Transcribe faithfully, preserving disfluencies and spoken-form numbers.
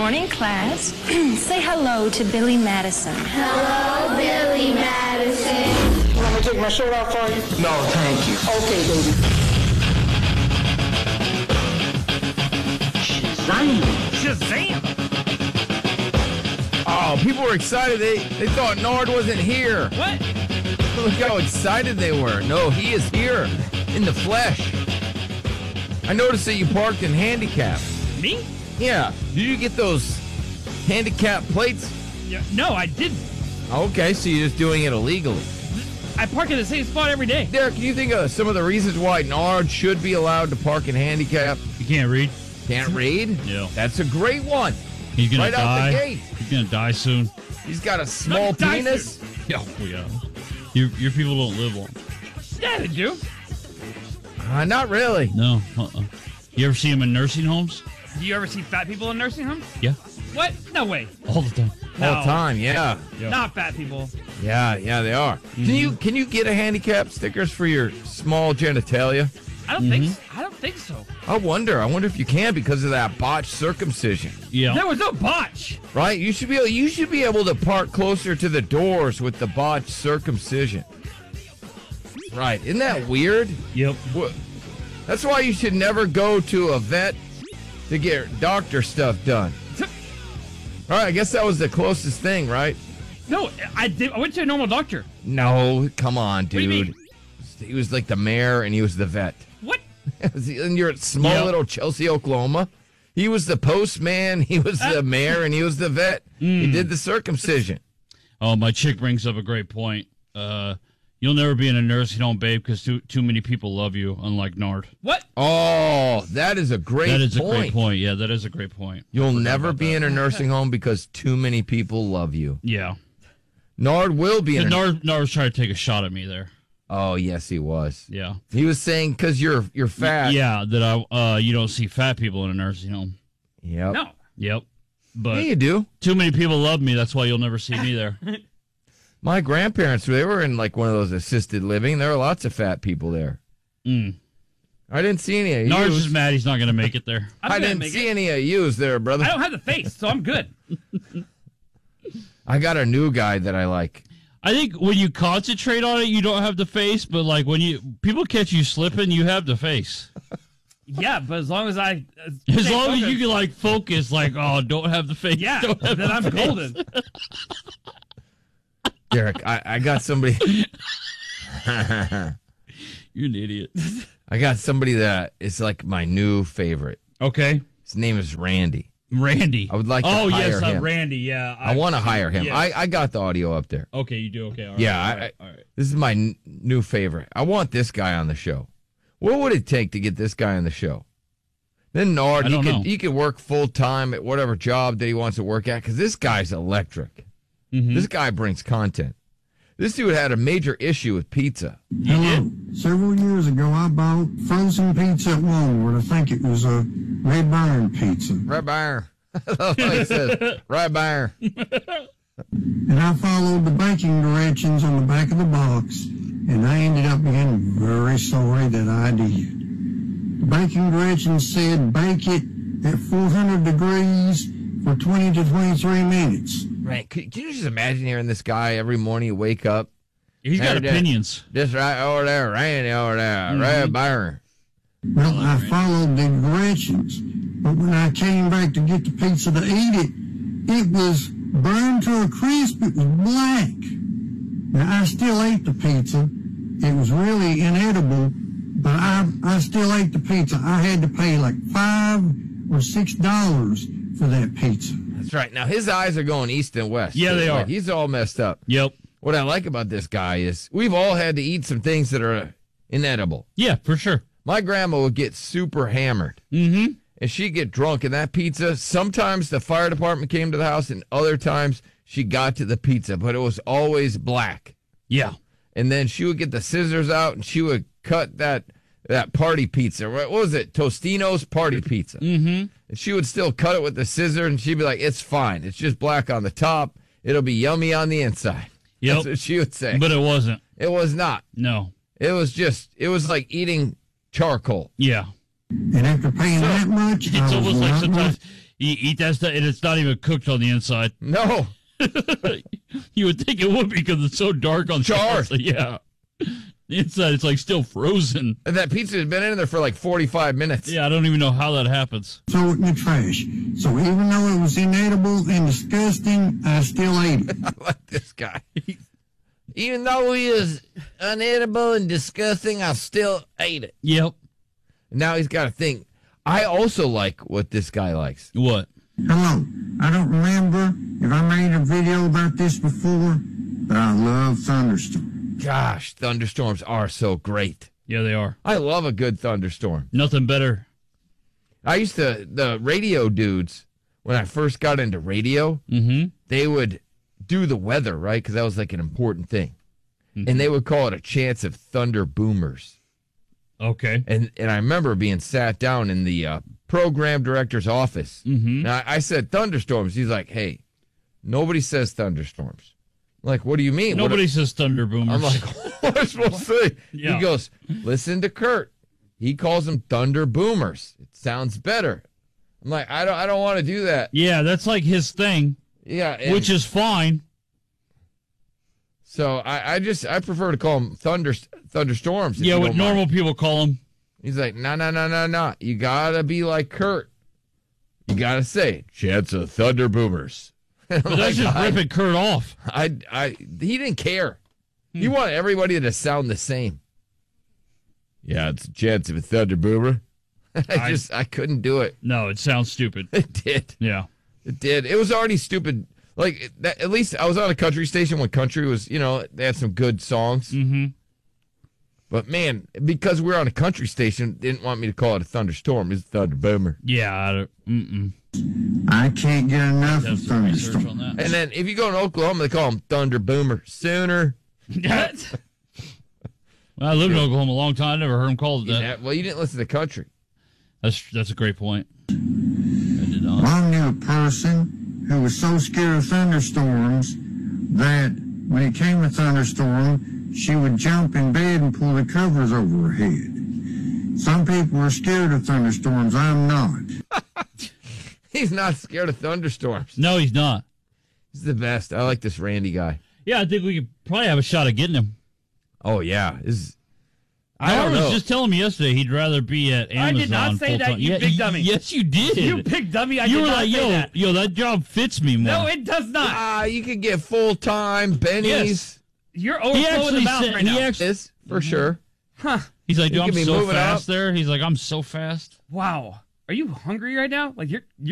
morning, class. Say hello to Billy Madison. Hello, Billy Madison. You want me to take my shirt off for you? No, thank you. Okay, baby. Shazam! Oh, people were excited. They they thought Nard wasn't here. What? Look how excited they were. No, he is here in the flesh. I noticed that you parked in handicap. Me? Yeah. Did you get those handicap plates? Yeah, no, I didn't. Okay, so you're just doing it illegally. I park in the same spot every day. Derek, can you think of some of the reasons why Nard should be allowed to park in handicap? You can't read. Can't read? Yeah. That's a great one. He's gonna right die. out the gate. He's gonna die soon. He's got a small Not die penis. Yeah, oh, yeah. Your your people don't live long. Yeah, they do. Uh, not really. No. Uh-uh. You ever see them in nursing homes? Do you ever see fat people in nursing homes? Yeah. What? No way. All the time. No. All the time, yeah. Yeah. Not fat people. Yeah, yeah, they are. Mm-hmm. Can you can you get a handicap stickers for your small genitalia? I don't Mm-hmm. think. So. I don't think so. I wonder. I wonder if you can because of that botched circumcision. Yeah. There was no botch. Right? You should be able, you should be able to park closer to the doors with the botched circumcision. Right? Isn't that weird? Yep. What? That's why you should never go to a vet to get doctor stuff done. All right, I guess that was the closest thing, right? No, I did. I went to a normal doctor. No, come on, do you dude. mean? He was like the mayor and he was the vet. What? And you're at small Yep. little Chelsea, Oklahoma. He was the postman, he was the mayor, and he was the vet. He did the circumcision. Oh, my chick brings up a great point. Uh, you'll never be in a nursing home, babe, because too too many people love you, unlike Nard. What? Oh, that is a great That is point. a great point. Yeah, that is a great point. You'll never be in a nursing home because too many people love you. Yeah. Nard will be in a... Nard, Nard was trying to take a shot at me there. Oh, yes, he was. Yeah. He was saying because you're you're fat. Yeah, that I uh you don't see fat people in a nursing home. Yep. No. Yep. But Yeah, you do. too many people love me. That's why you'll never see me there. My grandparents, they were in like one of those assisted living. There were lots of fat people there. Mm. I didn't see any of Nard's you. just mad he's not going to make it there. I'm I gonna didn't make see it. any of yous there, brother. I don't have the face, so I'm good. I got a new guy that I like. I think when you concentrate on it, you don't have the face, but like when you people catch you slipping, you have the face. Yeah, but as long as I, uh, As stay long as focused, you can like focus, like oh, don't have the face. yeah, don't have then the I'm face. golden. Derek, I, I got somebody. You're an idiot. I got somebody that is like my new favorite. Okay, His name is Randy. Randy. I would like to oh hire yes, uh, him. Randy. Yeah, I, want to hire him. yes. I, I got the audio up there. Okay, you do. Okay, all right, Yeah, all I- right, I- all right. This is my n- new favorite. I want this guy on the show. What would it take to get this guy on the show? Then Nard, I he don't could know. he could work full time at whatever job that he wants to work at because this guy's electric. Mm-hmm. This guy brings content. This dude had a major issue with pizza. Hello. Several years ago, I bought frozen pizza at Walmart. I think it was a Red Baron pizza. Right by he says, right by And I followed the baking directions on the back of the box, and I ended up being very sorry that I did. The baking directions said bake it at four hundred degrees for twenty to twenty-three minutes. Right. Can, can you just imagine hearing this guy every morning you wake up? He's got Every day. opinions. Just right over there, Randy over there, Mm-hmm. Red Baron. Well, I followed the directions, but when I came back to get the pizza to eat it, it was burned to a crisp. It was black. Now, I still ate the pizza. It was really inedible, but I, I still ate the pizza. I had to pay like five or six dollars for that pizza. That's right. Now, his eyes are going east and west. Yeah, they Like, are. he's all messed up. Yep. What I like about this guy is we've all had to eat some things that are inedible. Yeah, for sure. My grandma would get super hammered. Mm-hmm. And she'd get drunk, and that pizza, sometimes the fire department came to the house, and other times she got to the pizza, but it was always black. Yeah. And then she would get the scissors out, and she would cut that that party pizza. What was it? Tostino's party pizza. Mm-hmm. And she would still cut it with the scissor, and she'd be like, it's fine. It's just black on the top. It'll be yummy on the inside. Yep. That's what she would say. But it wasn't. It was not. No. It was just, it was like eating charcoal. Yeah. And after paying that much, I It's was almost like not sometimes You eat that stuff, and it's not even cooked on the inside. No. You would think it would be because it's so dark on the Charred. outside. Yeah. The inside, it's like still frozen. And that pizza has been in there for like forty-five minutes. Yeah, I don't even know how that happens. Throw it in the trash. So even though it was inedible and disgusting, I still ate it. I like this guy. Even though he is unedible and disgusting, I still ate it. Yep. Now he's got to think. I also like what this guy likes. What? Hello. I don't remember if I made a video about this before, but I love thunderstorms. Gosh, thunderstorms are so great. Yeah, they are. I love a good thunderstorm. Nothing better. I used to, the radio dudes, when I first got into radio, Mm-hmm. they would do the weather, right? Because that was like an important thing. Mm-hmm. And they would call it a chance of thunder boomers. Okay. And and I remember being sat down in the uh, program director's office. Mm-hmm. And I, I said thunderstorms. He's like, hey, nobody says thunderstorms. I'm like, what do you mean? Nobody What says thunder boomers. I'm like, what am I supposed to say? Yeah. He goes, listen to Kurt. He calls them thunder boomers. It sounds better. I'm like, I don't I don't want to do that. Yeah, that's like his thing, Yeah. and which is fine. so I, I just I prefer to call them thunder thunderstorms. if Yeah, you what don't mind. normal people call them. He's like, no, no, no, no, no. You gotta be like Kurt. You gotta say, chance of thunder boomers. I'm But that's like, just I, ripping Kurt off. I, I, he didn't care. Hmm. He wanted everybody to sound the same. Yeah, it's a chance of a thunder boomer. I I- just, I couldn't do it. No, it sounds stupid. It did. Yeah. It did. It was already stupid. Like, that, at least I was on a country station when country was, you know, they had some good songs. Mm-hmm. But man, because we were on a country station, they didn't want me to call it a thunderstorm. It's a thunder boomer. Yeah. I don't, mm-mm. I can't get enough Have of some research thunderstorms. on that. And then if you go in Oklahoma, they call them thunder boomer sooner. Well, I lived in Oklahoma a long time. I never heard him called that. Yeah, well, you didn't listen to country. That's that's a great point. I did not. I knew a person who was so scared of thunderstorms that when it came a thunderstorm, she would jump in bed and pull the covers over her head. Some people are scared of thunderstorms. I'm not. He's not scared of thunderstorms. No, he's not. He's the best. I like this Randy guy. Yeah, I think we could probably have a shot at getting him. Oh, yeah. Is I I don't was know. just telling me yesterday he'd rather be at Amazon. I did not say full-time. that, you Yeah, big dummy. Yes, you did. You big dummy. I you did were not like, say yo, that. yo, that job fits me more. No, it does not. Ah, you could get full-time Benny's. Yes. You're he overflowing the actually mouth said, right now. he actually, This, for sure. Huh. he's like, You dude, I'm could be so moving fast up. there. He's like, I'm so fast. Wow. Are you hungry right now? Like you're you're